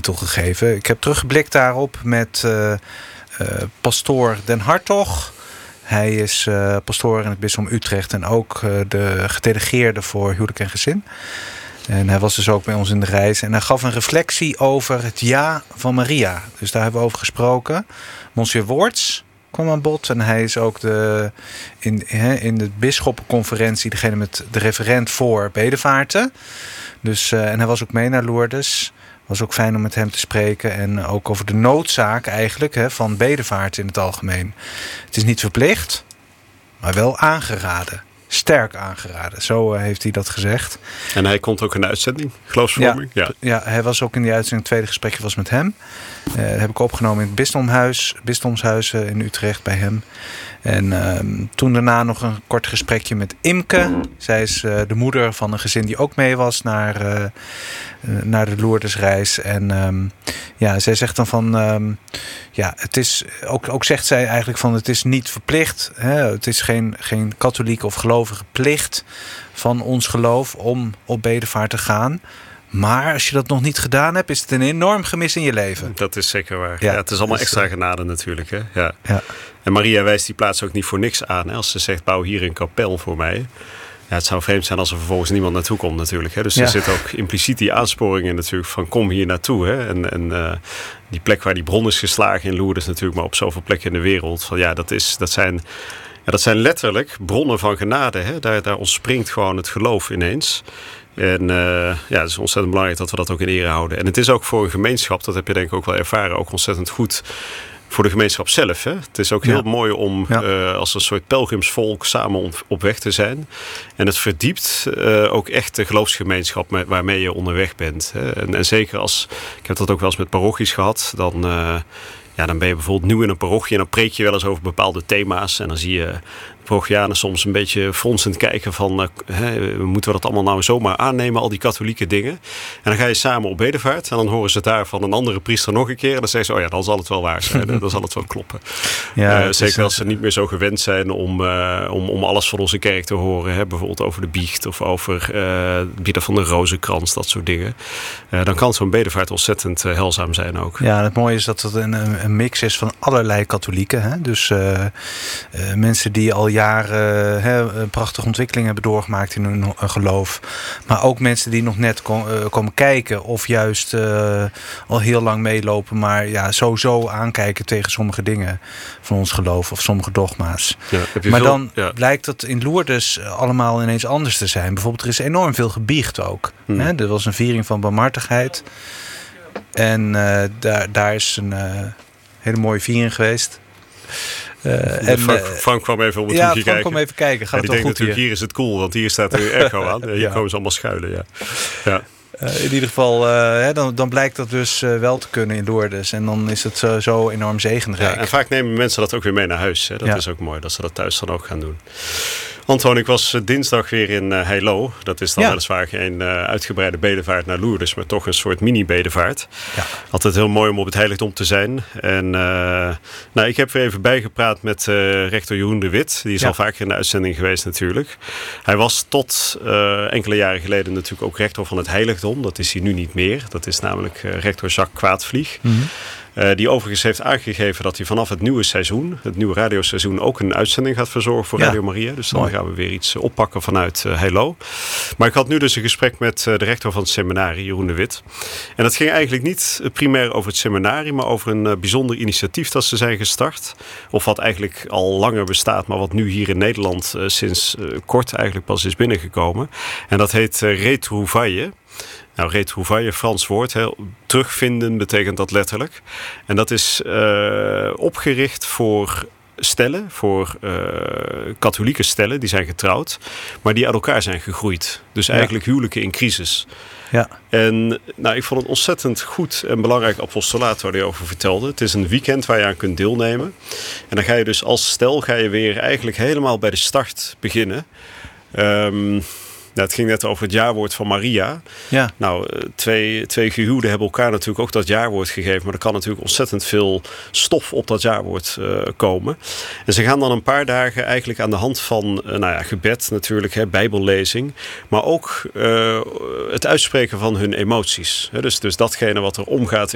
titel gegeven. Ik heb teruggeblikt daarop met pastoor Den Hartog. Hij is pastoor in het bisdom Utrecht en ook de gedelegeerde voor huwelijk en gezin. En hij was dus ook bij ons in de reis. En hij gaf een reflectie over het ja van Maria. Dus daar hebben we over gesproken. Monsieur Woorts kwam aan bod. En hij is ook in de bisschoppenconferentie degene met de referent voor bedevaarten. Dus, en hij was ook mee naar Lourdes. Was ook fijn om met hem te spreken. En ook over de noodzaak eigenlijk van bedevaart in het algemeen. Het is niet verplicht, maar wel aangeraden. Sterk aangeraden. Zo heeft hij dat gezegd. En hij komt ook in de uitzending, geloofsvorming? Ja, hij was ook in die uitzending. Het tweede gesprekje was met hem. Dat heb ik opgenomen in het bisdomshuis in Utrecht bij hem. En toen daarna nog een kort gesprekje met Imke. Zij is de moeder van een gezin die ook mee was naar de Lourdesreis. En zij zegt dan van... het is ook zegt zij eigenlijk van het is niet verplicht. Het is geen katholieke of gelovige plicht van ons geloof om op bedevaart te gaan. Maar als je dat nog niet gedaan hebt, is het een enorm gemis in je leven. Dat is zeker waar. Ja, het is allemaal extra genade natuurlijk. Hè? Ja. En Maria wijst die plaats ook niet voor niks aan. Hè? Als ze zegt, bouw hier een kapel voor mij. Ja, het zou vreemd zijn als er vervolgens niemand naartoe komt natuurlijk. Hè? Dus er zit ook impliciet die aansporing in natuurlijk van kom hier naartoe. Hè? En die plek waar die bron is geslagen in Lourdes natuurlijk, maar op zoveel plekken in de wereld. Van, dat zijn letterlijk bronnen van genade. Hè? Daar ontspringt gewoon het geloof ineens. En het is ontzettend belangrijk dat we dat ook in ere houden. En het is ook voor een gemeenschap, dat heb je denk ik ook wel ervaren, ook ontzettend goed voor de gemeenschap zelf. Hè? Het is ook heel mooi om als een soort pelgrimsvolk samen op weg te zijn. En het verdiept ook echt de geloofsgemeenschap waarmee je onderweg bent. Hè? En zeker ik heb dat ook wel eens met parochies gehad, dan ben je bijvoorbeeld nieuw in een parochie en dan preek je wel eens over bepaalde thema's. En dan zie je parochianen soms een beetje fronsend kijken van moeten we dat allemaal nou zomaar aannemen, al die katholieke dingen. En dan ga je samen op bedevaart en dan horen ze daar van een andere priester nog een keer. En dan zeggen ze, dan zal het wel waar zijn. Dan zal het wel kloppen. Ja, zeker als ze niet meer zo gewend zijn om alles van onze kerk te horen. Hè? Bijvoorbeeld over de biecht of over het bieden van de rozenkrans, dat soort dingen. Dan kan zo'n bedevaart ontzettend heilzaam zijn ook. Ja, het mooie is dat het een mix is van allerlei katholieken. Hè? Dus mensen die al jaren een prachtige ontwikkeling hebben doorgemaakt in hun geloof. Maar ook mensen die nog net komen kijken of juist al heel lang meelopen, maar sowieso aankijken tegen sommige dingen van ons geloof of sommige dogma's. Ja, maar dan blijkt het in Lourdes allemaal ineens anders te zijn. Bijvoorbeeld er is enorm veel gebiecht ook. Er was een viering van barmhartigheid. En daar is een hele mooie viering geweest. Frank kwam even om het hoekje kijken. Frank kwam even kijken. Gaat het wel goed natuurlijk, hier is het cool, want hier staat er echo aan. Hier komen ze allemaal schuilen, ja. In ieder geval, dan blijkt dat dus wel te kunnen in Lourdes. En dan is het zo enorm zegenrijk. Ja, en vaak nemen mensen dat ook weer mee naar huis. Hè? Dat is ook mooi, dat ze dat thuis dan ook gaan doen. Anton, ik was dinsdag weer in Heilo. Dat is dan weliswaar geen uitgebreide bedevaart naar Lourdes, maar toch een soort mini-bedevaart. Ja. Altijd heel mooi om op het heiligdom te zijn. En ik heb weer even bijgepraat met rector Jeroen de Wit. Die is al vaker in de uitzending geweest natuurlijk. Hij was tot enkele jaren geleden natuurlijk ook rector van het heiligdom. Dat is hij nu niet meer. Dat is namelijk rector Jacques Kwaadvlieg. Mm-hmm. Die overigens heeft aangegeven dat hij vanaf het nieuwe seizoen, het nieuwe radioseizoen, ook een uitzending gaat verzorgen voor Radio Maria. Dus dan gaan we weer iets oppakken vanuit Heilo. Maar ik had nu dus een gesprek met de rector van het seminarie, Jeroen de Wit. En dat ging eigenlijk niet primair over het seminarie, maar over een bijzonder initiatief dat ze zijn gestart. Of wat eigenlijk al langer bestaat, maar wat nu hier in Nederland sinds kort eigenlijk pas is binnengekomen. En dat heet Retrouvaille. Nou, retrouvaille, Frans woord. Terugvinden betekent dat letterlijk. En dat is opgericht voor stellen, voor katholieke stellen die zijn getrouwd, maar die uit elkaar zijn gegroeid. Dus eigenlijk huwelijken in crisis. Ja. En ik vond het ontzettend goed en belangrijk apostolaat waar hij over vertelde. Het is een weekend waar je aan kunt deelnemen. En dan ga je dus als stel weer eigenlijk helemaal bij de start beginnen. Het ging net over het jaarwoord van Maria. Ja. Twee gehuwden hebben elkaar natuurlijk ook dat jaarwoord gegeven. Maar er kan natuurlijk ontzettend veel stof op dat jaarwoord komen. En ze gaan dan een paar dagen eigenlijk aan de hand van gebed natuurlijk, bijbellezing. Maar ook het uitspreken van hun emoties. Dus datgene wat er omgaat